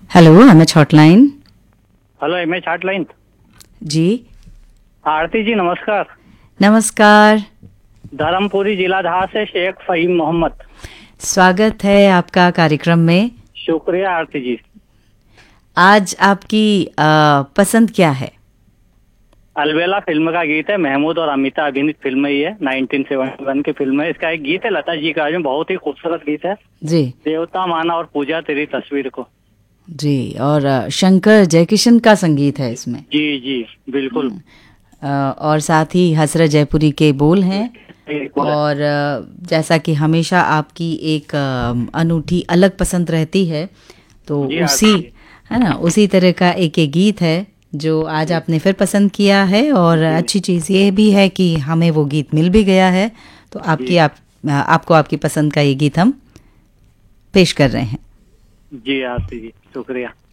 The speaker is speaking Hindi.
Hello MH hotline. Hello MH hotline जी आरती जी, नमस्कार। नमस्कार। धर्मपुरी जिला धार से शेख फहीम मोहम्मद। स्वागत है आपका कार्यक्रम में। शुक्रिया आरती जी। आज आपकी पसंद क्या है? अलबेला फिल्म का गीत है। महमूद और अमिता अभिनीत फिल्म ही है, 1971 की फिल्म है। इसका एक गीत है लता जी का, जो बहुत ही खूबसूरत गीत है। जी देवता माना और पूजा तेरी तस्वीर को। जी, और शंकर जयकिशन का संगीत है इसमें। जी जी बिल्कुल। और साथ ही हसरत जयपुरी के बोल हैं। और जैसा कि हमेशा आपकी एक अनूठी अलग पसंद रहती है, तो जी उसी आरती जी। है ना, उसी तरह का एक गीत है जो आज आपने फिर पसंद किया है। और जी अच्छी चीज़ ये भी है कि हमें वो गीत मिल भी गया है, तो जी आपको आपकी पसंद का ये गीत हम पेश कर रहे हैं। जी आरती जी, शुक्रिया।